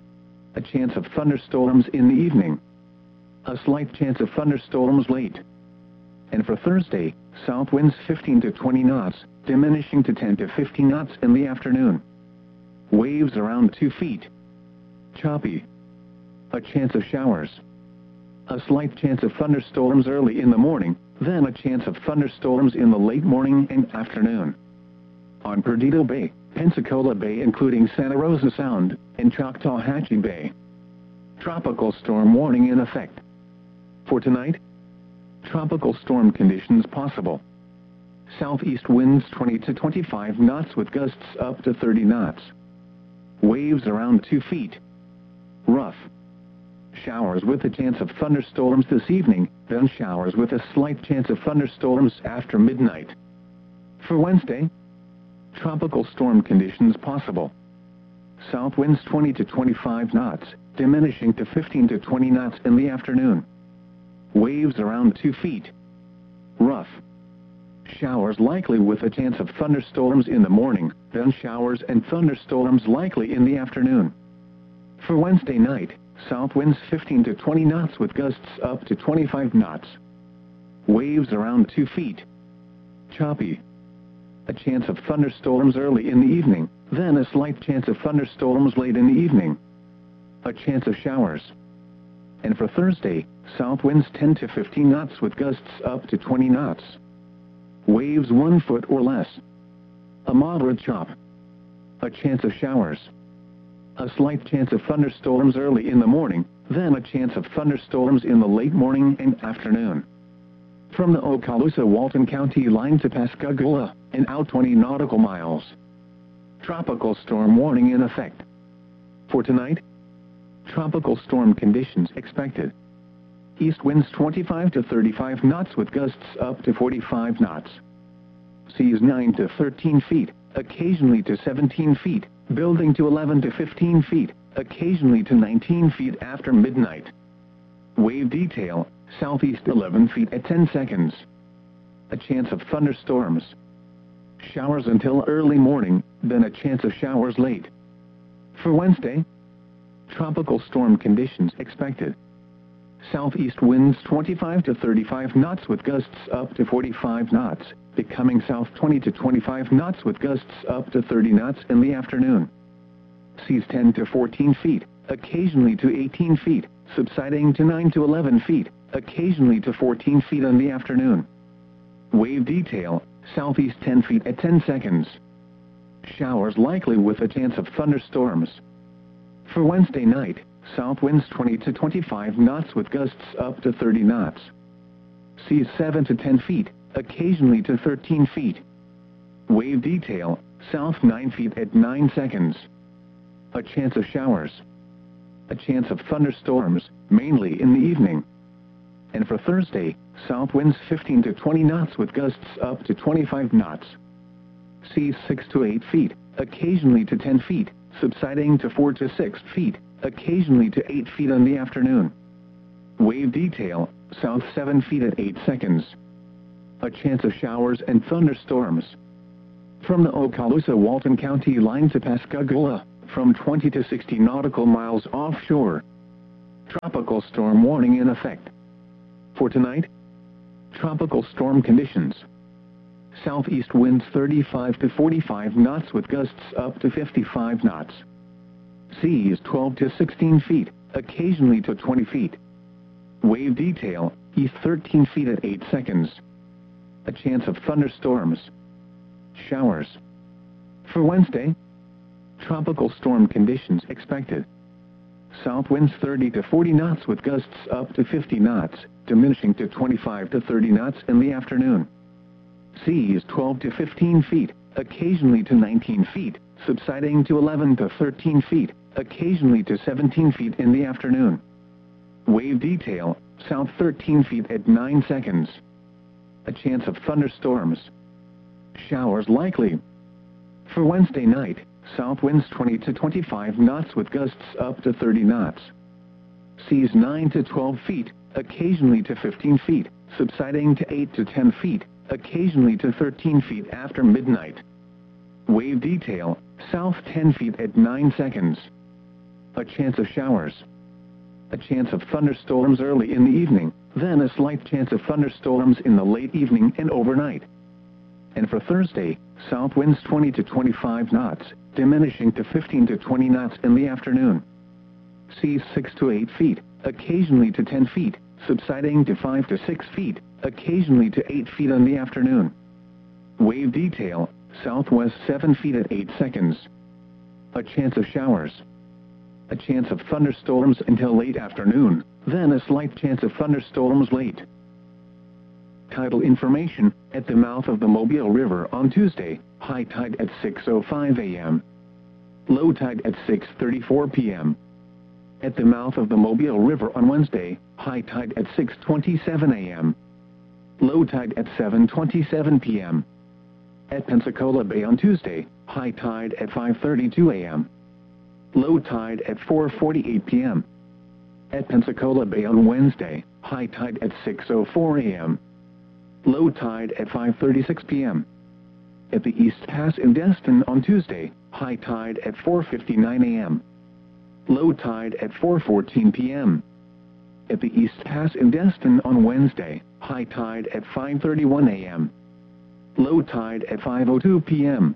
A chance of thunderstorms in the evening. A slight chance of thunderstorms late. And for Thursday, south winds 15 to 20 knots, diminishing to 10 to 15 knots in the afternoon. Waves around 2 feet. Choppy. A chance of showers. A slight chance of thunderstorms early in the morning, then a chance of thunderstorms in the late morning and afternoon. On Perdido Bay, Pensacola Bay including Santa Rosa Sound, and Choctawhatchee Bay. Tropical storm warning in effect. For tonight, tropical storm conditions possible. Southeast winds 20 to 25 knots with gusts up to 30 knots. Waves around 2 feet. Rough. Showers with a chance of thunderstorms this evening, then showers with a slight chance of thunderstorms after midnight. For Wednesday, tropical storm conditions possible. South winds 20 to 25 knots, diminishing to 15 to 20 knots in the afternoon. Waves around 2 feet. Rough. Showers likely with a chance of thunderstorms in the morning, then showers and thunderstorms likely in the afternoon. For Wednesday night, south winds 15 to 20 knots with gusts up to 25 knots. Waves around 2 feet. Choppy. A chance of thunderstorms early in the evening, then a slight chance of thunderstorms late in the evening. A chance of showers. And for Thursday, south winds 10 to 15 knots with gusts up to 20 knots. Waves 1 foot or less. A moderate chop. A chance of showers. A slight chance of thunderstorms early in the morning, then a chance of thunderstorms in the late morning and afternoon. From the Okaloosa-Walton County line to Pascagoula, and out 20 nautical miles. Tropical storm warning in effect. For tonight, tropical storm conditions expected. East winds 25 to 35 knots with gusts up to 45 knots. Seas 9 to 13 feet, occasionally to 17 feet, building to 11 to 15 feet, occasionally to 19 feet after midnight. Wave detail, southeast 11 feet at 10 seconds. A chance of thunderstorms. Showers until early morning, then a chance of showers late. For Wednesday, tropical storm conditions expected. Southeast winds 25 to 35 knots with gusts up to 45 knots, becoming south 20 to 25 knots with gusts up to 30 knots in the afternoon. Seas 10 to 14 feet, occasionally to 18 feet, subsiding to 9 to 11 feet, occasionally to 14 feet in the afternoon. Wave detail, southeast 10 feet at 10 seconds. Showers likely with a chance of thunderstorms. For Wednesday night, south winds 20 to 25 knots with gusts up to 30 knots. Seas 7 to 10 feet, occasionally to 13 feet. Wave detail, south 9 feet at 9 seconds. A chance of showers. A chance of thunderstorms, mainly in the evening. And for Thursday, south winds 15 to 20 knots with gusts up to 25 knots. Seas 6 to 8 feet, occasionally to 10 feet, subsiding to 4 to 6 feet, occasionally to 8 feet in the afternoon. Wave detail, south 7 feet at 8 seconds. A chance of showers and thunderstorms. From the Okaloosa-Walton County line to Pascagoula, from 20 to 60 nautical miles offshore. Tropical storm warning in effect. For tonight, tropical storm conditions. Southeast winds 35 to 45 knots with gusts up to 55 knots. Seas 12 to 16 feet, occasionally to 20 feet. Wave detail, east 13 feet at 8 seconds. A chance of thunderstorms. Showers. For Wednesday, tropical storm conditions expected. South winds 30 to 40 knots with gusts up to 50 knots, diminishing to 25 to 30 knots in the afternoon. Seas 12 to 15 feet, occasionally to 19 feet, subsiding to 11 to 13 feet, occasionally to 17 feet in the afternoon. Wave detail, south 13 feet at 9 seconds. A chance of thunderstorms. Showers likely. For Wednesday night, south winds 20 to 25 knots with gusts up to 30 knots. Seas 9 to 12 feet, occasionally to 15 feet, subsiding to 8 to 10 feet, occasionally to 13 feet after midnight. Wave detail, south 10 feet at 9 seconds. A chance of showers. A chance of thunderstorms early in the evening, then a slight chance of thunderstorms in the late evening and overnight. And for Thursday, south winds 20 to 25 knots, diminishing to 15 to 20 knots in the afternoon. Seas 6 to 8 feet, occasionally to 10 feet, subsiding to 5 to 6 feet, occasionally to 8 feet in the afternoon. Wave detail, southwest 7 feet at 8 seconds. A chance of showers. A chance of thunderstorms until late afternoon, then a slight chance of thunderstorms late. Tidal information, at the mouth of the Mobile River on Tuesday, high tide at 6:05 a.m. Low tide at 6:34 p.m. At the mouth of the Mobile River on Wednesday, high tide at 6:27 a.m. Low tide at 7:27 p.m. At Pensacola Bay on Tuesday, high tide at 5:32 a.m. Low tide at 4:48 p.m. At Pensacola Bay on Wednesday, high tide at 6:04 a.m. Low tide at 5:36 p.m. At the East Pass in Destin on Tuesday, high tide at 4:59 a.m. Low tide at 4:14 p.m. At the East Pass in Destin on Wednesday, high tide at 5:31 a.m. Low tide at 5:02 p.m.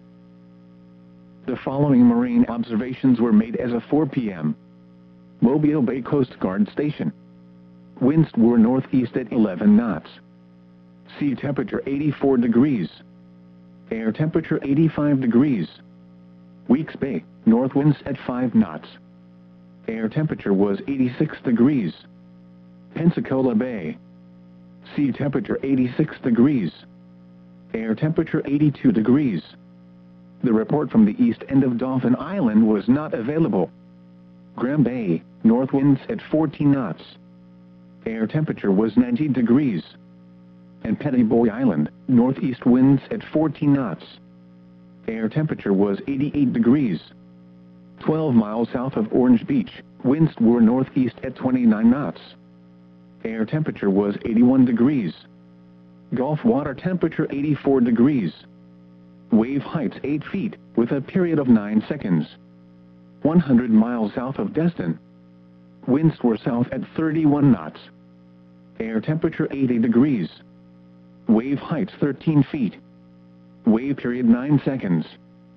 The following marine observations were made as of 4 p.m. Mobile Bay Coast Guard Station. Winds were northeast at 11 knots. Sea temperature 84 degrees. Air temperature 85 degrees. Weeks Bay, north winds at 5 knots. Air temperature was 86 degrees. Pensacola Bay. Sea temperature 86 degrees. Air temperature 82 degrees. The report from the east end of Dauphin Island was not available. Graham Bay, north winds at 14 knots. Air temperature was 90 degrees. And Petty Boy Island, northeast winds at 14 knots. Air temperature was 88 degrees. 12 miles south of Orange Beach, winds were northeast at 29 knots. Air temperature was 81 degrees. Gulf water temperature 84 degrees. Wave heights 8 feet, with a period of 9 seconds. 100 miles south of Destin. Winds were south at 31 knots. Air temperature 80 degrees. Wave heights 13 feet. Wave period 9 seconds.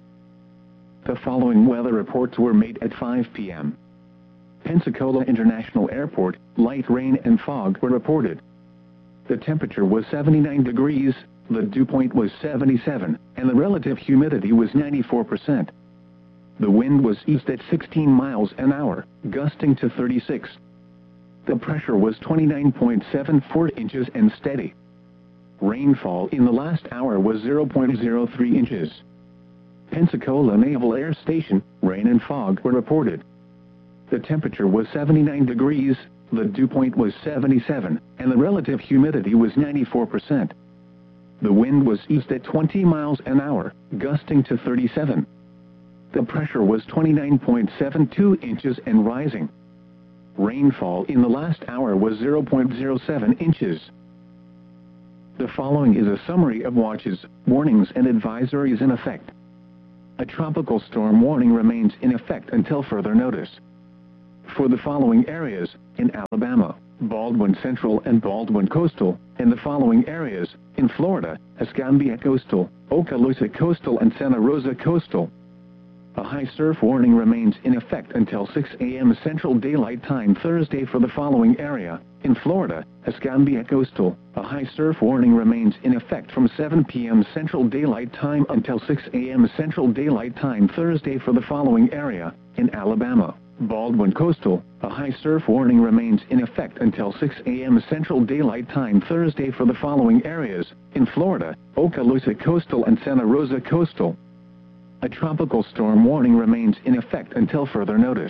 The following weather reports were made at 5 p.m. Pensacola International Airport, light rain and fog were reported. The temperature was 79 degrees, the dew point was 77, and the relative humidity was 94%. The wind was east at 16 miles an hour, gusting to 36. The pressure was 29.74 inches and steady. Rainfall in the last hour was 0.03 inches. Pensacola Naval Air Station, rain and fog were reported. The temperature was 79 degrees, the dew point was 77, and the relative humidity was 94%. The wind was east at 20 miles an hour, gusting to 37. The pressure was 29.72 inches and rising. Rainfall in the last hour was 0.07 inches. The following is a summary of watches, warnings and advisories in effect. A tropical storm warning remains in effect until further notice. For the following areas, in Alabama, Baldwin Central and Baldwin Coastal, and the following areas, in Florida, Escambia Coastal, Okaloosa Coastal and Santa Rosa Coastal. A high surf warning remains in effect until 6 a.m. Central Daylight Time Thursday for the following area. In Florida, Escambia Coastal, a high surf warning remains in effect from 7 p.m. Central Daylight Time until 6 a.m. Central Daylight Time Thursday for the following area. In Alabama, Baldwin Coastal, a high surf warning remains in effect until 6 a.m. Central Daylight Time Thursday for the following areas. In Florida, Okaloosa Coastal and Santa Rosa Coastal. A tropical storm warning remains in effect until further notice.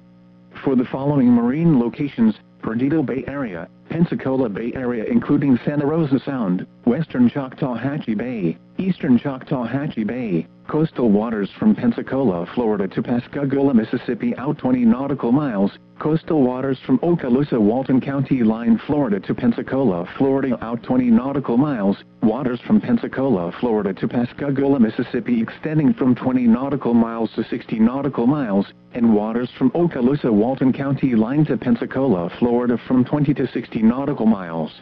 For the following marine locations, Perdido Bay Area, Pensacola Bay Area including Santa Rosa Sound, Western Choctawhatchee Bay, Eastern Choctawhatchee Bay, coastal waters from Pensacola, Florida to Pascagoula, Mississippi out 20 nautical miles, coastal waters from Okaloosa Walton County line, Florida to Pensacola, Florida out 20 nautical miles, waters from Pensacola, Florida to Pascagoula, Mississippi extending from 20 nautical miles to 60 nautical miles, and waters from Okaloosa Walton County line to Pensacola, Florida from 20 to 60 nautical miles.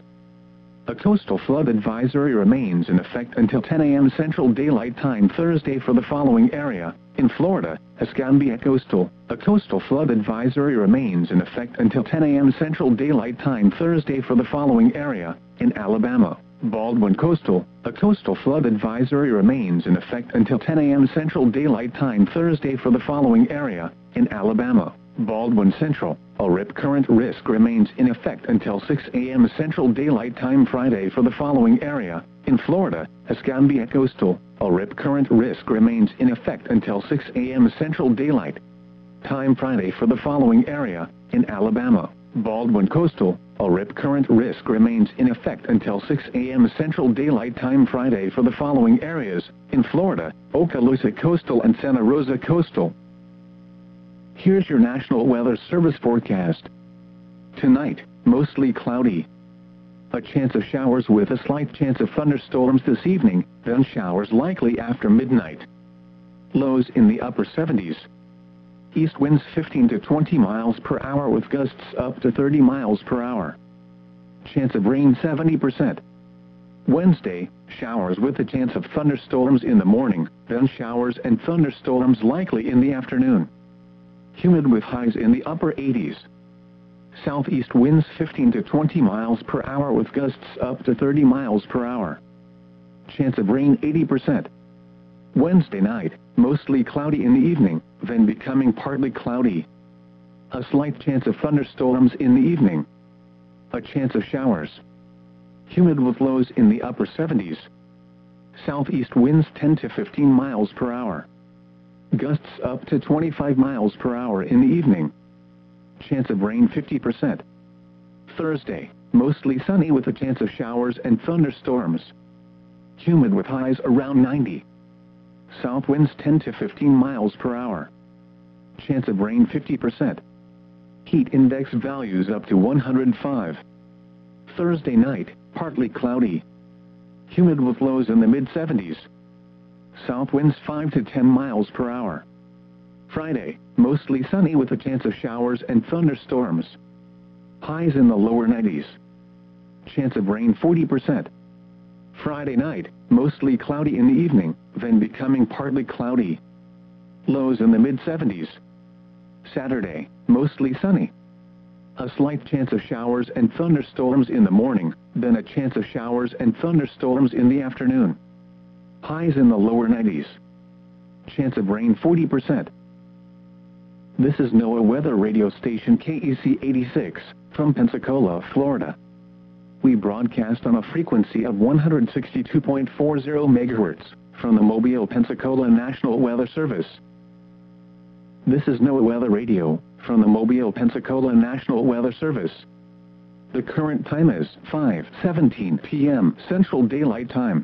A coastal flood advisory remains in effect until 10 a.m. Central Daylight Time Thursday for the following area. In Florida, Escambia Coastal, a coastal flood advisory remains in effect until 10 a.m. Central Daylight Time Thursday for the following area. In Alabama, Baldwin Coastal, a coastal flood advisory remains in effect until 10 a.m. Central Daylight Time Thursday for the following area. In Alabama, Baldwin Central, a rip current risk remains in effect until 6 a.m. Central Daylight Time Friday for the following area. In Florida, Escambia Coastal, a rip current risk remains in effect until 6 a.m. Central Daylight Time Friday for the following area. In Alabama, Baldwin Coastal, a rip current risk remains in effect until 6 a.m. Central Daylight Time Friday for the following areas. In Florida, Okaloosa Coastal and Santa Rosa Coastal. Here's your National Weather Service forecast. Tonight, mostly cloudy. A chance of showers with a slight chance of thunderstorms this evening, then showers likely after midnight. Lows in the upper 70s. East winds 15 to 20 miles per hour with gusts up to 30 miles per hour. Chance of rain 70%. Wednesday, showers with a chance of thunderstorms in the morning, then showers and thunderstorms likely in the afternoon. Humid with highs in the upper 80s. Southeast winds 15 to 20 miles per hour with gusts up to 30 miles per hour. Chance of rain 80%. Wednesday night, mostly cloudy in the evening, then becoming partly cloudy. A slight chance of thunderstorms in the evening. A chance of showers. Humid with lows in the upper 70s. Southeast winds 10 to 15 miles per hour. Gusts up to 25 miles per hour in the evening. Chance of rain 50%. Thursday, mostly sunny with a chance of showers and thunderstorms. Humid with highs around 90. South winds 10 to 15 miles per hour. Chance of rain 50%. Heat index values up to 105. Thursday night, partly cloudy. Humid with lows in the mid-70s. South winds 5 to 10 miles per hour. Friday, mostly sunny with a chance of showers and thunderstorms. Highs in the lower 90s. Chance of rain 40%. Friday night, mostly cloudy in the evening, then becoming partly cloudy. Lows in the mid-70s. Saturday, mostly sunny. A slight chance of showers and thunderstorms in the morning, then a chance of showers and thunderstorms in the afternoon. Highs in the lower 90s. Chance of rain 40%. This is NOAA weather radio station KEC 86, from Pensacola, Florida. We broadcast on a frequency of 162.40 MHz, from the Mobile, Pensacola National Weather Service. This is NOAA weather radio, from the Mobile, Pensacola National Weather Service. The current time is 5:17 p.m. Central Daylight Time.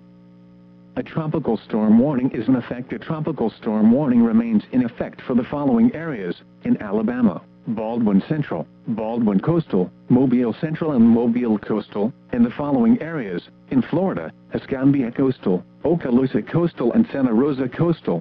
A tropical storm warning is in effect. A tropical storm warning remains in effect for the following areas. In Alabama, Baldwin Central, Baldwin Coastal, Mobile Central and Mobile Coastal, and the following areas, in Florida, Escambia Coastal, Okaloosa Coastal and Santa Rosa Coastal.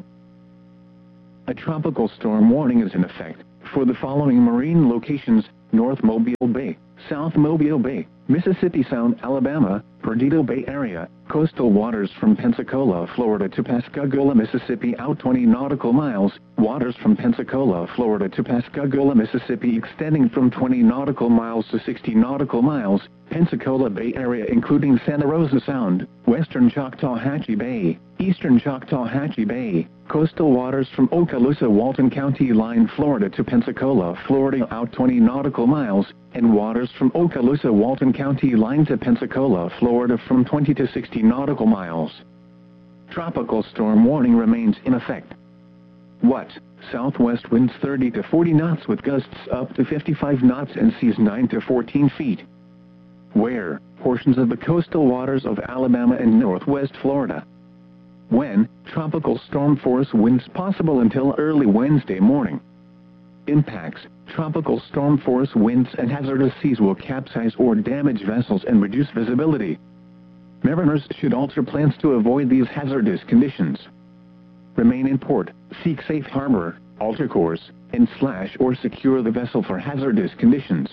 A tropical storm warning is in effect for the following marine locations: North Mobile Bay, South Mobile Bay, Mississippi Sound, Alabama, Perdido Bay Area, coastal waters from Pensacola, Florida to Pascagoula, Mississippi out 20 nautical miles, waters from Pensacola, Florida to Pascagoula, Mississippi extending from 20 nautical miles to 60 nautical miles, Pensacola Bay Area including Santa Rosa Sound, western Choctawhatchee Bay, eastern Choctawhatchee Bay, coastal waters from Okaloosa, Walton County line, Florida to Pensacola, Florida out 20 nautical miles, and waters from Okaloosa, Walton County line to Pensacola, Florida from 20 to 60 nautical miles. Tropical storm warning remains in effect. What? Southwest winds 30 to 40 knots with gusts up to 55 knots and seas 9 to 14 feet. Where? Portions of the coastal waters of Alabama and northwest Florida. When? Tropical storm force winds possible until early Wednesday morning. Impacts: tropical storm force winds and hazardous seas will capsize or damage vessels and reduce visibility. Mariners should alter plans to avoid these hazardous conditions. Remain in port, seek safe harbor, alter course, and slash or secure the vessel for hazardous conditions.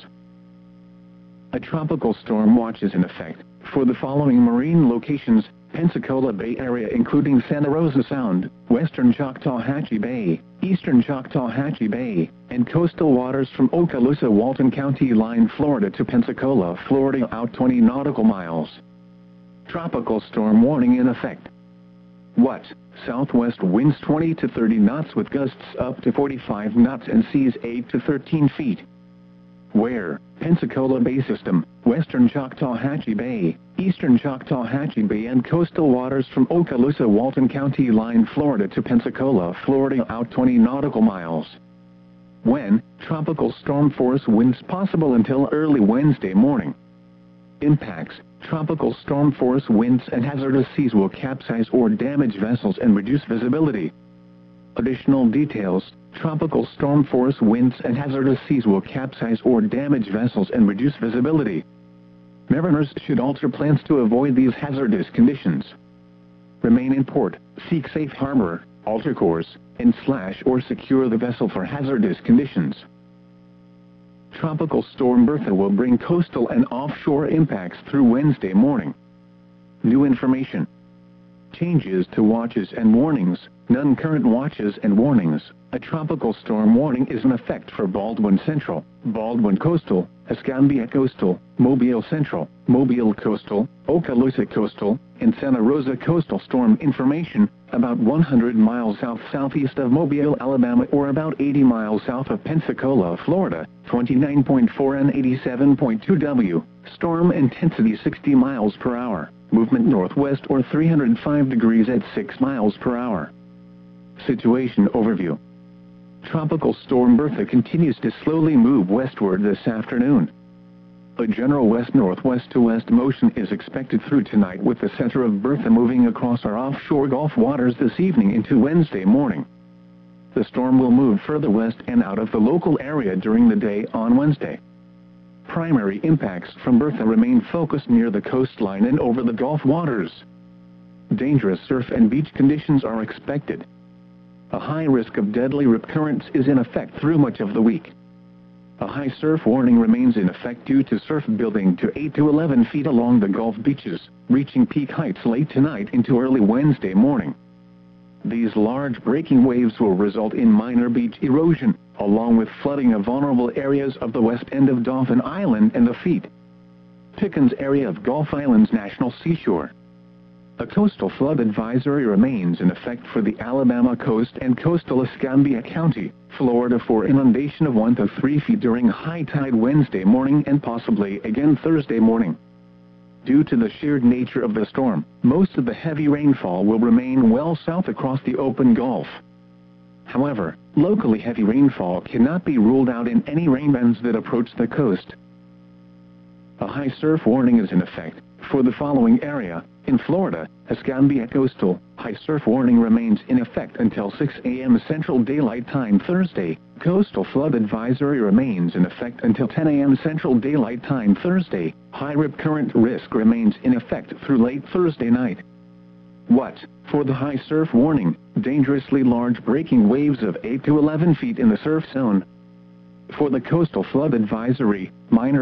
A tropical storm watch is in effect for the following marine locations: Pensacola Bay Area including Santa Rosa Sound, western Choctawhatchee Bay, eastern Choctawhatchee Bay, and coastal waters from Okaloosa, Walton County line, Florida to Pensacola, Florida out 20 nautical miles. Tropical storm warning in effect. What? Southwest winds 20 to 30 knots with gusts up to 45 knots and seas 8 to 13 feet. Where? Pensacola Bay System, western Choctawhatchee Bay, eastern Choctawhatchee Bay and coastal waters from Okaloosa, Walton County line, Florida to Pensacola, Florida out 20 nautical miles. When? Tropical storm force winds possible until early Wednesday morning. Impacts: tropical storm force winds and hazardous seas will capsize or damage vessels and reduce visibility. Additional details: tropical storm force winds and hazardous seas will capsize or damage vessels and reduce visibility. Mariners should alter plans to avoid these hazardous conditions. Remain in port, seek safe harbor, alter course, and slash or secure the vessel for hazardous conditions. Tropical storm Bertha will bring coastal and offshore impacts through Wednesday morning. New information. Changes to watches and warnings, none current watches and warnings. A tropical storm warning is in effect for Baldwin Central, Baldwin Coastal, Escambia Coastal, Mobile Central, Mobile Coastal, Okaloosa Coastal, and Santa Rosa Coastal. Storm information: about 100 miles south-southeast of Mobile, Alabama, or about 80 miles south of Pensacola, Florida, 29.4 and 87.2 W. Storm intensity 60 miles per hour. Movement northwest or 305 degrees at 6 miles per hour. Situation overview. Tropical storm Bertha continues to slowly move westward this afternoon. A general west-northwest to west motion is expected through tonight, with the center of Bertha moving across our offshore Gulf waters this evening into Wednesday morning. The storm will move further west and out of the local area during the day on Wednesday. Primary impacts from Bertha remain focused near the coastline and over the Gulf waters. Dangerous surf and beach conditions are expected. A high risk of deadly rip currents is in effect through much of the week. A high surf warning remains in effect due to surf building to 8 to 11 feet along the Gulf beaches, reaching peak heights late tonight into early Wednesday morning. These large breaking waves will result in minor beach erosion, along with flooding of vulnerable areas of the west end of Dauphin Island and the Feet Pickens area of Gulf Islands National Seashore. A coastal flood advisory remains in effect for the Alabama coast and coastal Escambia County, Florida, for inundation of 1 to 3 feet during high tide Wednesday morning and possibly again Thursday morning. Due to the sheer nature of the storm, most of the heavy rainfall will remain well south across the open Gulf. However, locally heavy rainfall cannot be ruled out in any rainbands that approach the coast. A high surf warning is in effect for the following area: in Florida, Escambia Coastal, High surf warning remains in effect until 6 a.m. Central Daylight Time Thursday. Coastal flood advisory remains in effect until 10 a.m. Central Daylight Time Thursday. High rip current risk remains in effect through late Thursday night. What? For the high surf warning, dangerously large breaking waves of 8 to 11 feet in the surf zone. For the coastal flood advisory, minor